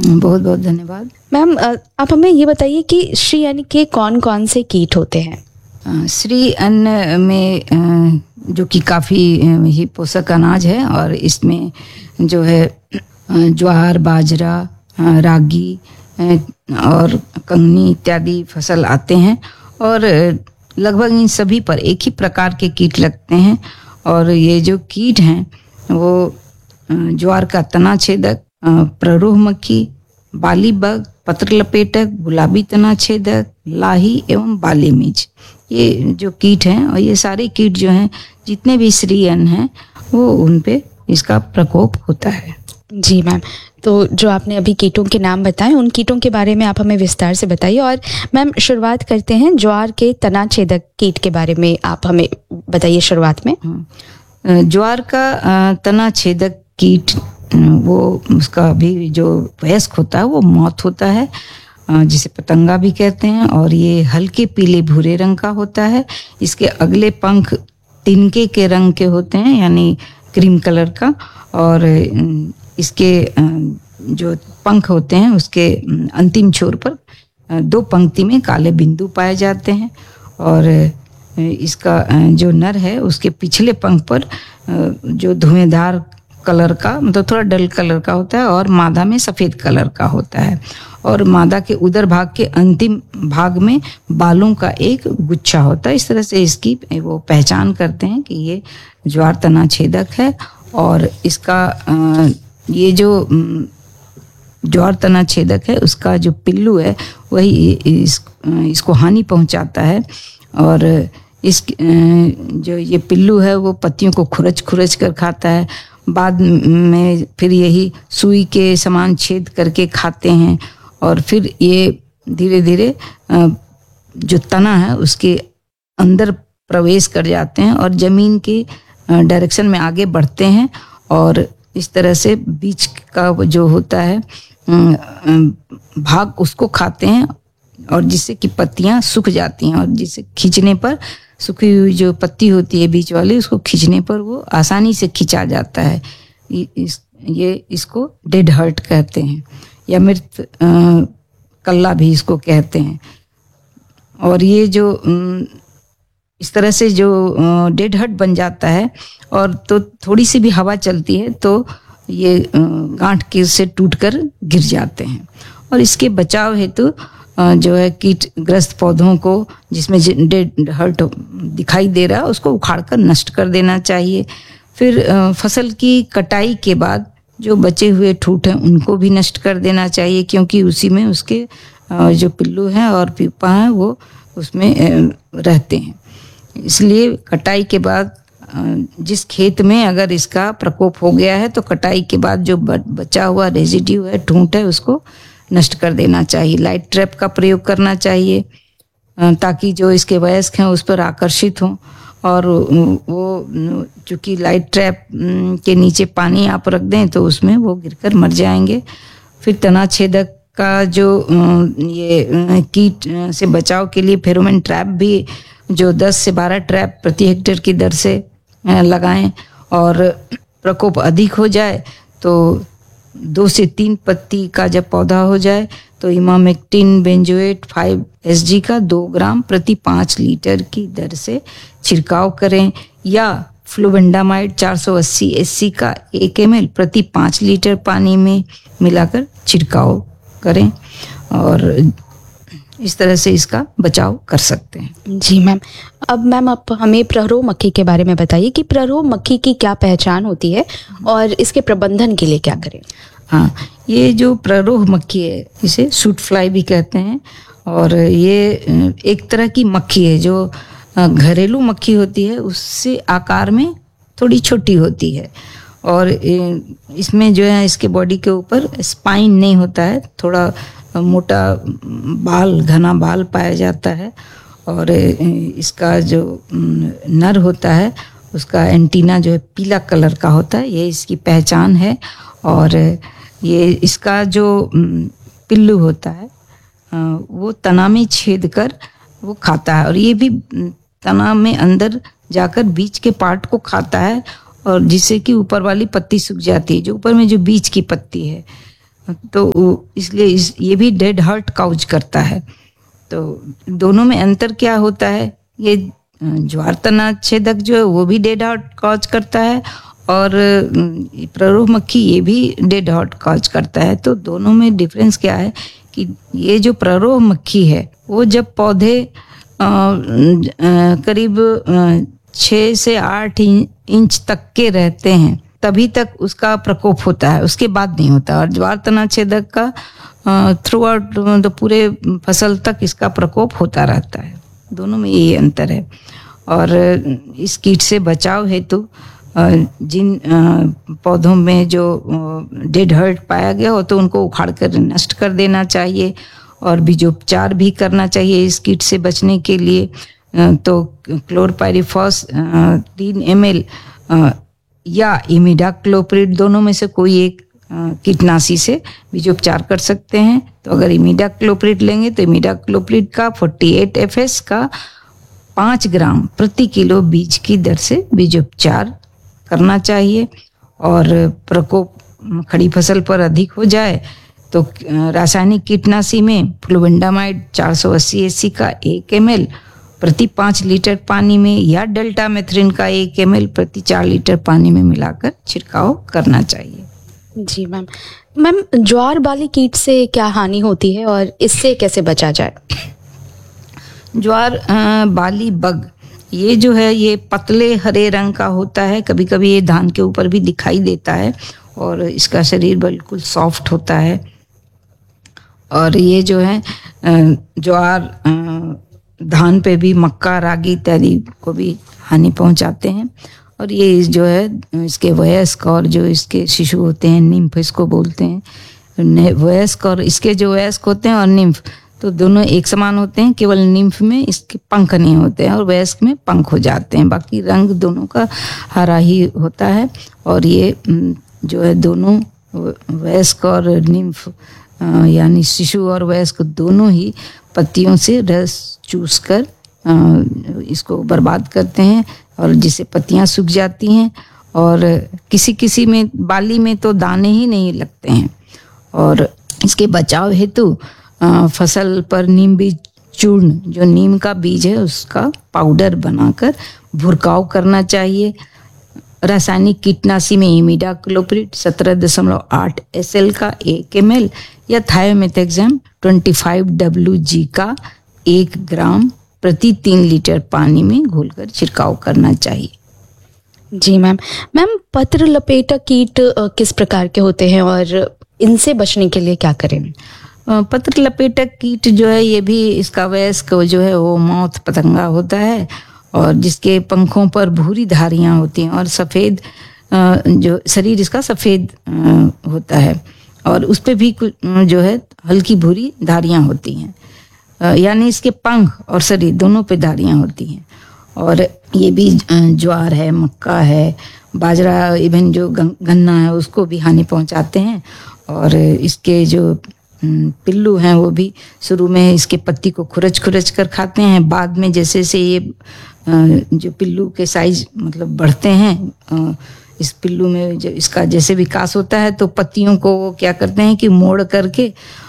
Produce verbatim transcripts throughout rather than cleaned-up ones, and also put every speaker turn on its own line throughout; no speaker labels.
बहुत बहुत धन्यवाद।
मैम आप हमें ये बताइए कि श्री अन्न के कौन कौन से कीट होते हैं?
श्री अन्न में जो कि काफ़ी ही पोषक अनाज है और इसमें जो है ज्वार, बाजरा, रागी और कंगनी इत्यादि फसल आते हैं और लगभग इन सभी पर एक ही प्रकार के कीट लगते हैं। और ये जो कीट हैं वो ज्वार का तना छेदक, प्ररोह मक्खी, बाली बग, पत्र लपेटक, गुलाबी तना छेदक, लाही एवं बाली मिर्च, ये जो कीट हैं और ये सारे कीट जो हैं जितने भी श्री अन्न हैं वो उन पे इसका प्रकोप होता है।
जी मैम, तो जो आपने अभी कीटों के नाम बताए उन कीटों के बारे में आप हमें विस्तार से बताइए। और मैम शुरुआत करते हैं ज्वार के तना छेदक कीट के बारे में, आप हमें बताइए शुरुआत में।
ज्वार का तना छेदक कीट वो उसका भी जो वयस्क होता है वो मौत होता है, जिसे पतंगा भी कहते हैं, और ये हल्के पीले भूरे रंग का होता है। इसके अगले पंख तिनके के रंग के होते हैं यानी क्रीम कलर का, और इसके जो पंख होते हैं उसके अंतिम छोर पर दो पंक्ति में काले बिंदु पाए जाते हैं। और इसका जो नर है उसके पिछले पंख पर जो धुएंधार कलर का, मतलब थोड़ा डल कलर का होता है, और मादा में सफ़ेद कलर का होता है। और मादा के उदर भाग के अंतिम भाग में बालों का एक गुच्छा होता है। इस तरह से इसकी वो पहचान करते हैं कि ये ज्वार तना छेदक है। और इसका ये जो ज्वार तना छेदक है उसका जो पिल्लू है वही इस, इसको हानि पहुंचाता है। और इस जो ये पिल्लू है वो पत्तियों को खुरच खुरच कर खाता है, बाद में फिर यही सुई के समान छेद करके खाते हैं, और फिर ये धीरे धीरे जो तना है उसके अंदर प्रवेश कर जाते हैं और जमीन के डायरेक्शन में आगे बढ़ते हैं। और इस तरह से बीच का जो होता है भाग उसको खाते हैं, और जिससे कि पत्तियां सूख जाती हैं, और जिसे खींचने पर सूखी हुई जो पत्ती होती है बीच वाली उसको खींचने पर वो आसानी से खिंचा जाता है। इस ये इसको डेड हर्ट कहते हैं या मृत कल्ला भी इसको कहते हैं। और ये जो इस तरह से जो डेड हर्ट बन जाता है और तो थोड़ी सी भी हवा चलती है तो ये गांठ के से टूटकर गिर जाते हैं। और इसके बचाव हेतु जो है कीट ग्रस्त पौधों को जिसमें डेड हर्ट दिखाई दे रहा है उसको उखाड़कर नष्ट कर देना चाहिए। फिर फसल की कटाई के बाद जो बचे हुए ठूठ हैं उनको भी नष्ट कर देना चाहिए, क्योंकि उसी में उसके जो पिल्लू हैं और प्यूपा हैं वो उसमें रहते हैं। इसलिए कटाई के बाद जिस खेत में अगर इसका प्रकोप हो गया है तो कटाई के बाद जो बचा हुआ रेजिड्यू है, ठूंठ है, उसको नष्ट कर देना चाहिए। लाइट ट्रैप का प्रयोग करना चाहिए ताकि जो इसके वयस्क हैं उस पर आकर्षित हों। और वो चूँकि लाइट ट्रैप के नीचे पानी आप रख दें तो उसमें वो गिरकर मर जाएंगे। फिर तना छेदक का जो ये कीट से बचाव के लिए फेरोमोन ट्रैप भी जो दस से बारह ट्रैप प्रति हेक्टेयर की दर से लगाएं। और प्रकोप अधिक हो जाए तो दो से तीन पत्ती का जब पौधा हो जाए तो emamectin benzoate five S G का दो ग्राम प्रति पाँच लीटर की दर से छिड़काव करें, या फ्लुवेंडामाइड चार सौ अस्सी एस सी का एक एम एल प्रति पाँच लीटर पानी में मिलाकर छिड़काव करें, और इस तरह से इसका बचाव कर सकते हैं।
जी मैम, अब मैम आप हमें प्ररोह मक्खी के बारे में बताइए कि प्ररोह मक्खी की क्या पहचान होती है और इसके प्रबंधन के लिए क्या करें?
हाँ, ये जो प्ररोह मक्खी है इसे सूट फ्लाई भी कहते हैं, और ये एक तरह की मक्खी है जो घरेलू मक्खी होती है उससे आकार में थोड़ी छोटी होती है, और इसमें जो है इसके बॉडी के ऊपर स्पाइन नहीं होता है, थोड़ा मोटा बाल, घना बाल पाया जाता है। और इसका जो नर होता है उसका एंटीना जो है पीला कलर का होता है, ये इसकी पहचान है। और ये इसका जो पिल्लू होता है वो तना में छेद कर वो खाता है, और ये भी तना में अंदर जाकर बीच के पार्ट को खाता है, और जिससे कि ऊपर वाली पत्ती सूख जाती है, जो ऊपर में जो बीच की पत्ती है तो इसलिए इस ये भी डेड हर्ट काउज करता है। तो दोनों में अंतर क्या होता है, ये ज्वार तना छेदक जो है वो भी डेड हर्ट काउज करता है और प्ररोह मक्खी ये भी डेड हर्ट काउज करता है। तो दोनों में डिफरेंस क्या है कि ये जो प्ररोह मक्खी है वो जब पौधे आ, आ, करीब छः से आठ इंच तक के रहते हैं तभी तक उसका प्रकोप होता है, उसके बाद नहीं होता। और ज्वार तना छेदक का थ्रू आउट तो पूरे फसल तक इसका प्रकोप होता रहता है। दोनों में ये अंतर है। और इस कीट से बचाव हेतु जिन पौधों में जो डेड हर्ट पाया गया हो तो उनको उखाड़ कर नष्ट कर देना चाहिए और बीजोपचार भी करना चाहिए इस कीट से बचने के लिए। तो क्लोरपाइरिफॉस तीन एम एल या इमिडाक्लोप्रिड दोनों में से कोई एक कीटनाशी से बीजोपचार कर सकते हैं। तो अगर इमिडाक्लोप्रिड लेंगे तो इमिडाक्लोप्रिड का अड़तालीस एफ एस का पाँच ग्राम प्रति किलो बीज की दर से बीजोपचार करना चाहिए। और प्रकोप खड़ी फसल पर अधिक हो जाए तो रासायनिक कीटनाशी में फ्लुवेंडामाइड चार सौ अस्सी एस सी का एक एम एल प्रति पाँच लीटर पानी में या डेल्टा मेथ्रिन का एक एम एल प्रति चार लीटर पानी में मिलाकर छिड़काव करना चाहिए।
जी मैम। मैम ज्वार बाली कीट से क्या हानि होती है और इससे कैसे बचा जाए?
ज्वार बाली बग ये जो है ये पतले हरे रंग का होता है, कभी कभी ये धान के ऊपर भी दिखाई देता है और इसका शरीर बिल्कुल सॉफ्ट होता है। और ये जो है ज्वार धान पे भी मक्का रागी इत्यादि को भी हानि पहुंचाते हैं। और ये जो है इसके वयस्क और जो इसके शिशु होते हैं निम्फ इसको बोलते हैं, वयस्क और इसके जो वयस्क होते हैं और निम्फ तो दोनों एक समान होते हैं, केवल निम्फ में इसके पंख नहीं होते हैं और वयस्क में पंख हो जाते हैं, बाकी रंग दोनों का हरा ही होता है। और ये जो है दोनों वयस्क और निम्फ यानी शिशु और वयस्क दोनों ही पत्तियों से रस चूस कर इसको बर्बाद करते हैं और जिससे पत्तियां सूख जाती हैं और किसी किसी में बाली में तो दाने ही नहीं लगते हैं। और इसके बचाव हेतु फसल पर नीम बीज चूर्ण जो नीम का बीज है उसका पाउडर बनाकर भुरकाव करना चाहिए। रासायनिक कीटनाशी में इमिडाक्लोप्रिड सत्रह दशमलव आठ एस एल का एक एम एल या थायोमेथेक्सम पच्चीस डब्ल्यू जी का एक ग्राम प्रति तीन लीटर पानी में घोलकर छिड़काव करना चाहिए।
जी मैम। मैम पत्र लपेटक कीट किस प्रकार के होते हैं और इनसे बचने के लिए क्या करें?
पत्र लपेटक कीट जो है ये भी इसका वयस्क जो है वो मौत पतंगा होता है और जिसके पंखों पर भूरी धारियां होती हैं और सफ़ेद जो शरीर इसका सफ़ेद होता है और उस पर भी कुछ जो है हल्की भूरी धारियां होती हैं, यानी इसके पंख और शरीर दोनों पे धारियां होती हैं। और ये भी ज्वार है, मक्का है, बाजरा, इवन जो गन्ना है उसको भी हानि पहुंचाते हैं। और इसके जो पिल्लू हैं वो भी शुरू में इसके पत्ती को खुरच खुरच कर खाते हैं, बाद में जैसे जैसे ये जो पिल्लू के साइज मतलब बढ़ते हैं इस पिल्लू में जो इसका जैसे विकास होता है तो पत्तियों को वो क्या करते हैं कि मोड़ करके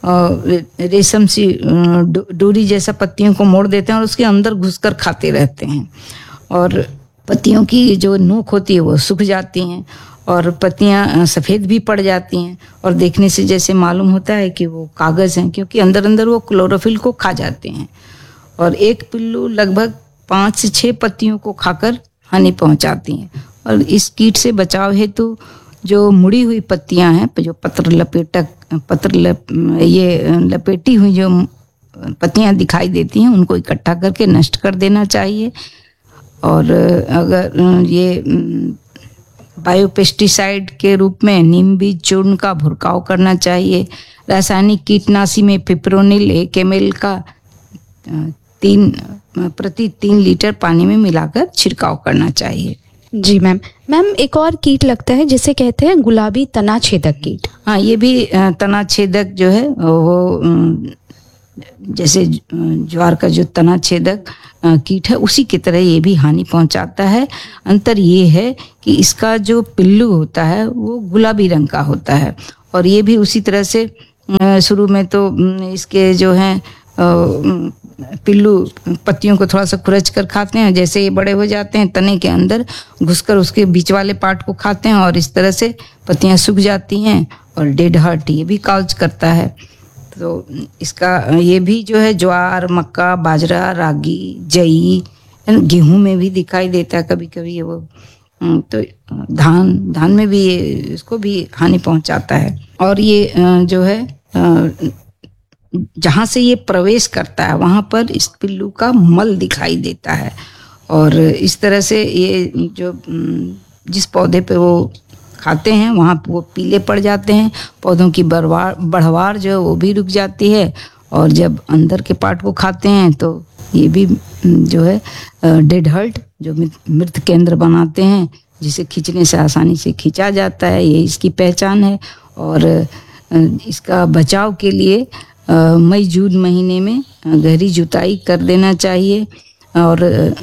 रेशम सी डोरी जैसा पत्तियों को मोड़ देते हैं और उसके अंदर घुसकर खाते रहते हैं और पत्तियों की जो नोक होती है वो सूख जाती हैं और पत्तियां सफ़ेद भी पड़ जाती हैं और देखने से जैसे मालूम होता है कि वो कागज़ हैं, क्योंकि अंदर अंदर वो क्लोरोफिल को खा जाते हैं। और एक पिल्लू लगभग पाँच से छः पत्तियों को खाकर हानि पहुंचाती हैं। और इस कीट से बचाव हेतु जो मुड़ी हुई पत्तियां हैं, जो पत्र लपेटक पत्र लप, ये लपेटी हुई जो पत्तियां दिखाई देती हैं उनको इकट्ठा करके नष्ट कर देना चाहिए। और अगर ये बायोपेस्टिसाइड के रूप में नीम बीज चूर्ण का भुरकाव करना चाहिए। रासायनिक कीटनाशी में पिप्रोनिल एक एम एल का तीन प्रति तीन लीटर पानी में मिलाकर छिड़काव करना चाहिए।
जी मैम। मैम एक और कीट लगता है जिसे कहते हैं गुलाबी तना छेदक कीट।
हाँ, ये भी तना छेदक जो है वो जैसे ज्वार का जो तना छेदक कीट है उसी की तरह ये भी हानि पहुंचाता है। अंतर ये है कि इसका जो पिल्लू होता है वो गुलाबी रंग का होता है और ये भी उसी तरह से शुरू में तो इसके जो हैं पिल्लू पत्तियों को थोड़ा सा खुरच कर खाते हैं, जैसे ये बड़े हो जाते हैं तने के अंदर घुसकर उसके बीच वाले पार्ट को खाते हैं और इस तरह से पत्तियां सूख जाती हैं। और डेड हार्ट ये भी काउज करता है। तो इसका ये भी जो है ज्वार, मक्का, बाजरा, रागी, जई, गेहूं में भी दिखाई देता है कभी कभी ये वो। तो धान धान में भी ये इसको भी हानि पहुंचाता है। और ये जो है जहाँ से ये प्रवेश करता है वहाँ पर इस पिल्लू का मल दिखाई देता है। और इस तरह से ये जो जिस पौधे पे वो खाते हैं वहाँ वो पीले पड़ जाते हैं, पौधों की बढ़वार बढ़वार जो है वो भी रुक जाती है। और जब अंदर के पार्ट को खाते हैं तो ये भी जो है डेड हार्ट जो मृत केंद्र बनाते हैं, जिसे खींचने से आसानी से खींचा जाता है, ये इसकी पहचान है। और इसका बचाव के लिए मई जून महीने में गहरी जुताई कर देना चाहिए। और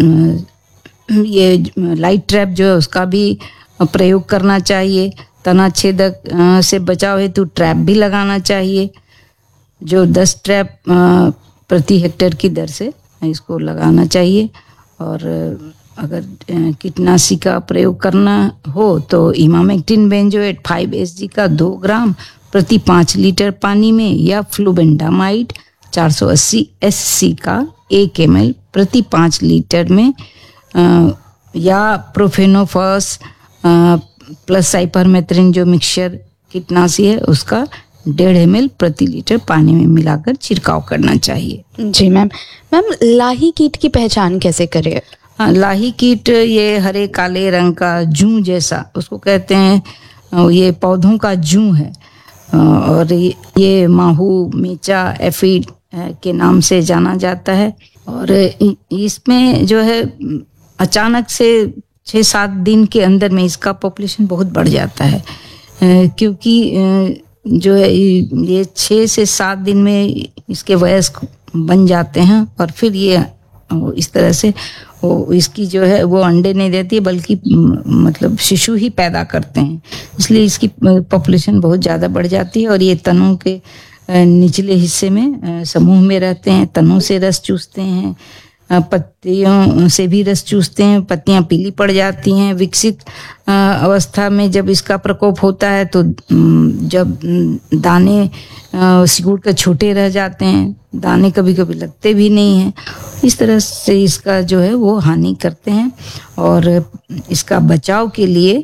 ये लाइट ट्रैप जो है उसका भी प्रयोग करना चाहिए। तना छेदक से बचाव हेतु ट्रैप भी लगाना चाहिए, जो दस ट्रैप प्रति हेक्टेयर की दर से इसको लगाना चाहिए। और अगर कीटनाशी का प्रयोग करना हो तो emamectin benzoate five S G का दो ग्राम प्रति पाँच लीटर पानी में, या फ्लूबेंडामाइड चार सौ अस्सी एस सी का एक एम एल प्रति पाँच लीटर में, आ, या प्रोफेनोफॉस प्लस साइपरमेथ्रिन जो मिक्सचर कीटनाशी है उसका डेढ़ एम एल प्रति लीटर पानी में मिलाकर छिड़काव करना चाहिए।
जी मैम। मैम लाही कीट की पहचान कैसे करें?
हाँ, लाही कीट ये हरे काले रंग का जूं जैसा उसको कहते हैं, ये पौधों का जूं है। और ये माहू, मेचा, एफिड के नाम से जाना जाता है। और इसमें जो है अचानक से छः सात दिन के अंदर में इसका पॉपुलेशन बहुत बढ़ जाता है, क्योंकि जो है ये छः से सात दिन में इसके वयस्क बन जाते हैं। और फिर ये इस तरह से वो इसकी जो है वो अंडे नहीं देती है, बल्कि मतलब शिशु ही पैदा करते हैं, इसलिए इसकी पॉपुलेशन बहुत ज़्यादा बढ़ जाती है। और ये तनों के निचले हिस्से में समूह में रहते हैं, तनों से रस चूसते हैं, पत्तियों से भी रस चूसते हैं, पत्तियां पीली पड़ जाती हैं। विकसित अवस्था में जब इसका प्रकोप होता है तो जब दाने सिकुड़ कर छोटे रह जाते हैं, दाने कभी कभी लगते भी नहीं हैं, इस तरह से इसका जो है वो हानि करते हैं। और इसका बचाव के लिए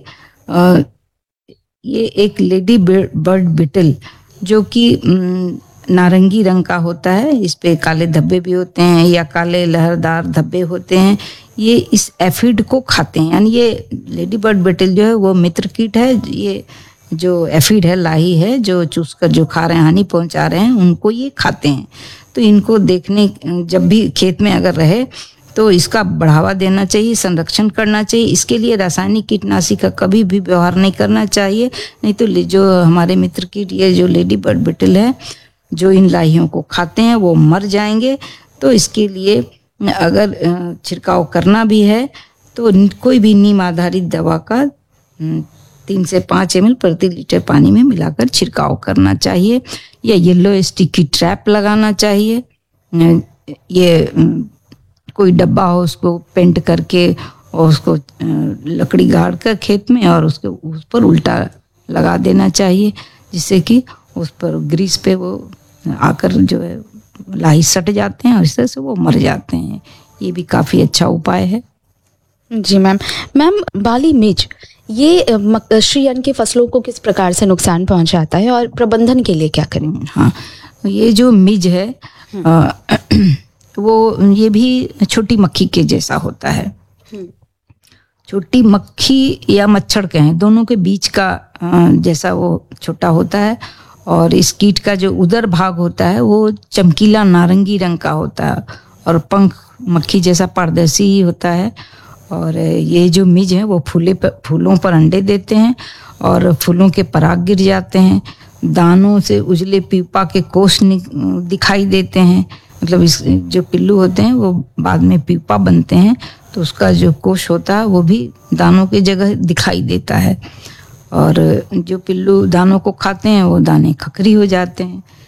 ये एक लेडी बर्ड बिटल जो कि नारंगी रंग का होता है, इस पे काले धब्बे भी होते हैं या काले लहरदार धब्बे होते हैं, ये इस एफिड को खाते हैं। यानी ये लेडी बर्ड बिटल जो है वो मित्र कीट है। ये जो एफिड है, लाही है, जो चूसकर जो खा रहे हैं, हानि पहुंचा रहे हैं, उनको ये खाते हैं। तो इनको देखने जब भी खेत में अगर रहे तो इसका बढ़ावा देना चाहिए, संरक्षण करना चाहिए। इसके लिए रासायनिक कीटनाशी का कभी भी व्यवहार नहीं करना चाहिए, नहीं तो जो हमारे मित्र कीट ये जो लेडी बर्ड बिटल है जो इन लाहियों को खाते हैं वो मर जाएंगे। तो इसके लिए अगर छिड़काव करना भी है तो कोई भी नीम आधारित दवा का तीन से पाँच एम एल प्रति लीटर पानी में मिलाकर छिड़काव करना चाहिए, या येलो स्टिकी ट्रैप लगाना चाहिए। ये कोई डब्बा हो उसको पेंट करके और उसको लकड़ी गाड़ कर खेत में और उसके उस पर उल्टा लगा देना चाहिए, जिससे कि उस पर ग्रीस पे वो आकर जो है लाही सट जाते हैं और इस तरह से वो मर जाते हैं। ये भी काफ़ी अच्छा उपाय है।
जी मैम। मैम बाली मिर्च ये श्री अन्न की फसलों को किस प्रकार से नुकसान पहुंचाता है और प्रबंधन के लिए क्या करें?
हाँ, ये जो मिर्च है आ, वो ये भी छोटी मक्खी के जैसा होता है। छोटी मक्खी या मच्छर कहें, दोनों के बीच का जैसा वो छोटा होता है। और इस कीट का जो उदर भाग होता है वो चमकीला नारंगी रंग का होता है और पंख मक्खी जैसा पारदर्शी ही होता है। और ये जो मिर्च है वो फूले पर फूलों पर अंडे देते हैं और फूलों के पराग गिर जाते हैं। दानों से उजले पीपा के कोष दिखाई देते हैं, मतलब इस जो पिल्लू होते हैं वो बाद में पीपा बनते हैं, तो उसका जो कोष होता है वो भी दानों की जगह दिखाई देता है। और जो पिल्लू दानों को खाते हैं वो दाने खखरी हो जाते हैं।